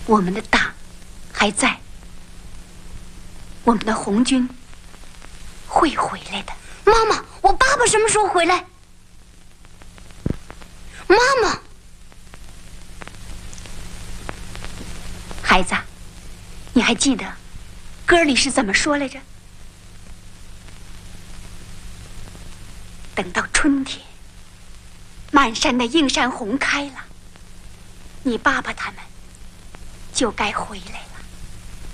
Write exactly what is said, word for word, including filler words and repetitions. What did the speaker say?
我们的党还在，我们的红军会回来的。 妈妈，我爸爸什么时候回来？妈妈， 孩子，你还记得歌里是怎么说来着？等到春天，满山的映山红开了，你爸爸他们就该回来了。